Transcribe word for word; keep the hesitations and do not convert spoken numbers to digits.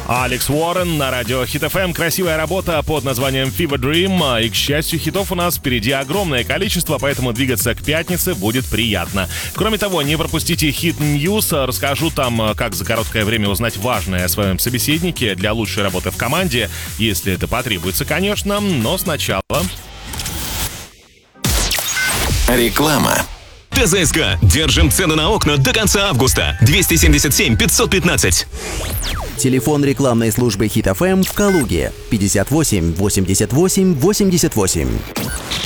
Алекс Уоррен на радио Хит эф эм. Красивая работа под названием Fever Dream. И, к счастью, хитов у нас впереди огромное количество, поэтому двигаться к пятнице будет приятно. Кроме того, не пропустите Hit News. Расскажу там, как за короткое время узнать важное о своем собеседнике для лучшей работы в команде, если это потребуется, конечно. Но сначала... Реклама. ТЗСК. Держим цены на окна до конца августа. двести семьдесят семь пятьсот пятнадцать. Телефон рекламной службы Хит эф эм в Калуге. пятьдесят восемь восемьдесят восемь восемьдесят восемь.